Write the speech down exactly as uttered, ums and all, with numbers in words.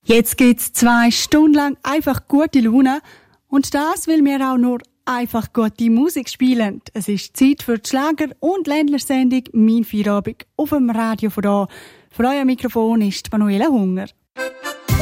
Jetzt gibt's zwei Stunden lang einfach gute Laune. Und das, weil wir auch nur einfach gute Musik spielen. Es ist Zeit für die Schlager- und Ländlersendung «Mein Feierabend» auf dem Radio von da. Für euer Mikrofon ist Manuela Hunger.